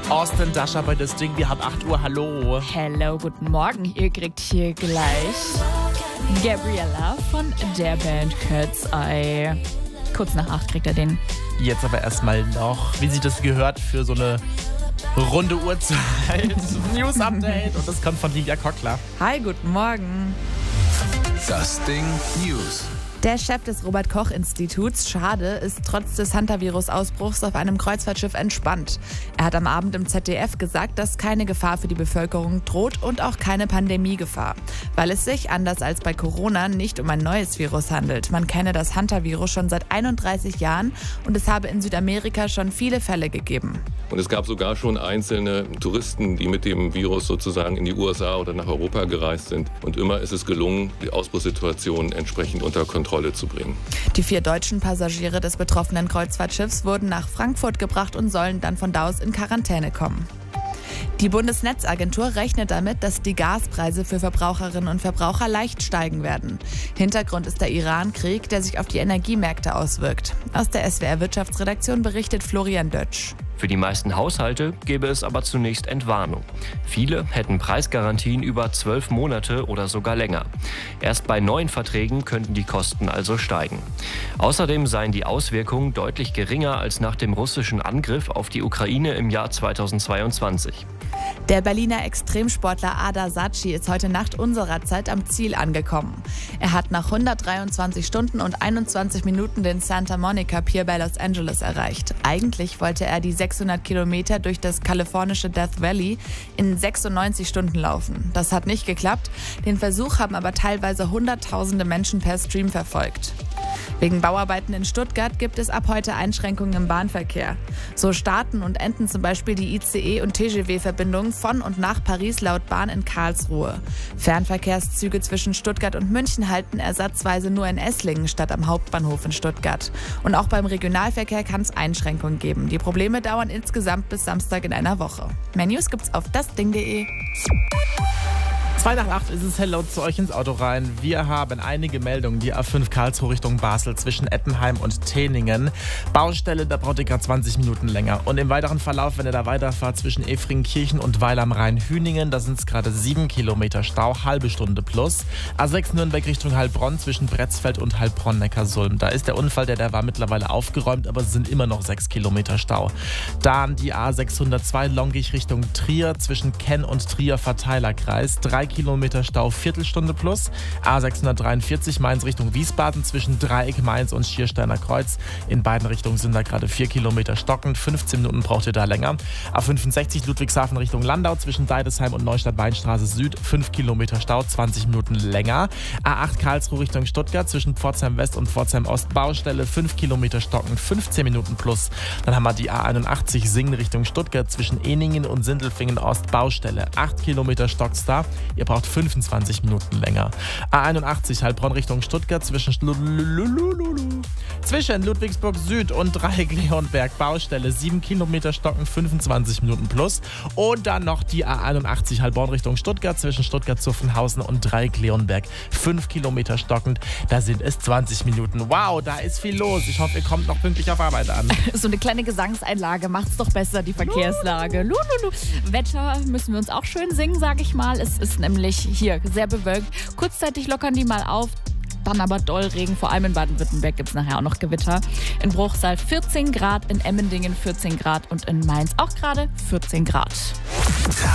Austin Dasher bei das Ding, wir haben 8 Uhr, hallo. Hello, guten Morgen. Ihr kriegt hier gleich Gabriella von der Band Cat's Eye. Kurz nach 8 kriegt er den. Jetzt aber erstmal noch, wie sich das gehört für so eine runde Uhrzeit. News-Update und das kommt von Livia Kockler. Hi, guten Morgen. Das Ding News. Der Chef des Robert-Koch-Instituts, Schade, ist trotz des Hantavirus-Ausbruchs auf einem Kreuzfahrtschiff entspannt. Er hat am Abend im ZDF gesagt, dass keine Gefahr für die Bevölkerung droht und auch keine Pandemiegefahr, weil es sich, anders als bei Corona, nicht um ein neues Virus handelt. Man kenne das Hantavirus schon seit 31 Jahren und es habe in Südamerika schon viele Fälle gegeben. Und es gab sogar schon einzelne Touristen, die mit dem Virus sozusagen in die USA oder nach Europa gereist sind. Und immer ist es gelungen, die Ausbruchssituation entsprechend unter Kontrolle zu bringen. Die 4 deutschen Passagiere des betroffenen Kreuzfahrtschiffs wurden nach Frankfurt gebracht und sollen dann von da aus in Quarantäne kommen. Die Bundesnetzagentur rechnet damit, dass die Gaspreise für Verbraucherinnen und Verbraucher leicht steigen werden. Hintergrund ist der Iran-Krieg, der sich auf die Energiemärkte auswirkt. Aus der SWR-Wirtschaftsredaktion berichtet Florian Dötsch. Für die meisten Haushalte gäbe es aber zunächst Entwarnung. Viele hätten Preisgarantien über 12 Monate oder sogar länger. Erst bei neuen Verträgen könnten die Kosten also steigen. Außerdem seien die Auswirkungen deutlich geringer als nach dem russischen Angriff auf die Ukraine im Jahr 2022. Der Berliner Extremsportler Ada Saci ist heute Nacht unserer Zeit am Ziel angekommen. Er hat nach 123 Stunden und 21 Minuten den Santa Monica Pier bei Los Angeles erreicht. Eigentlich wollte er die 600 Kilometer durch das kalifornische Death Valley in 96 Stunden laufen. Das hat nicht geklappt. Den Versuch haben aber teilweise Hunderttausende Menschen per Stream verfolgt. Wegen Bauarbeiten in Stuttgart gibt es ab heute Einschränkungen im Bahnverkehr. So starten und enden zum Beispiel die ICE- und TGV-Verbindungen von und nach Paris laut Bahn in Karlsruhe. Fernverkehrszüge zwischen Stuttgart und München halten ersatzweise nur in Esslingen statt am Hauptbahnhof in Stuttgart. Und auch beim Regionalverkehr kann es Einschränkungen geben. Die Probleme dauern insgesamt bis Samstag in einer Woche. Mehr News gibt's auf dasding.de. 2 nach 8 ist es, hello zu euch ins Auto rein. Wir haben einige Meldungen. Die A5 Karlsruhe Richtung Basel zwischen Ettenheim und Teningen. Baustelle, da braucht ihr gerade 20 Minuten länger. Und im weiteren Verlauf, wenn ihr da weiterfahrt zwischen Efringkirchen und Weil am Rhein-Hüningen, da sind es gerade 7 Kilometer Stau, halbe Stunde plus. A6 Nürnberg Richtung Heilbronn zwischen Bretzfeld und Heilbronn-Neckarsulm. Da ist der Unfall, der war mittlerweile aufgeräumt, aber es sind immer noch 6 Kilometer Stau. Dann die A602 Longich Richtung Trier zwischen Kenn und Trier Verteilerkreis. 3 Kilometer Stau, Viertelstunde plus. A643 Mainz Richtung Wiesbaden zwischen Dreieck Mainz und Schiersteiner Kreuz. In beiden Richtungen sind da gerade 4 Kilometer stockend. 15 Minuten braucht ihr da länger. A65 Ludwigshafen Richtung Landau zwischen Deidesheim und Neustadt-Weinstraße Süd. 5 Kilometer Stau, 20 Minuten länger. A8 Karlsruhe Richtung Stuttgart zwischen Pforzheim West und Pforzheim Ost. Baustelle, 5 Kilometer stockend, 15 Minuten plus. Dann haben wir die A81 Singen Richtung Stuttgart zwischen Eningen und Sindelfingen Ost. Baustelle, 8 Kilometer stockt's da. Ihr braucht 25 Minuten länger. A81 Heilbronn Richtung Stuttgart zwischen Ludwigsburg Süd und Dreieck-Leonberg. Baustelle, 7 Kilometer stocken, 25 Minuten plus. Und dann noch die A81 Heilbronn Richtung Stuttgart zwischen Stuttgart-Zuffenhausen und Dreieck-Leonberg. 5 Kilometer stockend, da sind es 20 Minuten. Wow, da ist viel los. Ich hoffe, ihr kommt noch pünktlich auf Arbeit an. So eine kleine Gesangseinlage macht's doch besser, die Verkehrslage. Wetter müssen wir uns auch schön singen, sage ich mal. Es ist nämlich hier sehr bewölkt. Kurzzeitig lockern die mal auf, dann aber Dollregen. Vor allem in Baden-Württemberg gibt es nachher auch noch Gewitter. In Bruchsal 14 Grad, in Emmendingen 14 Grad und in Mainz auch gerade 14 Grad.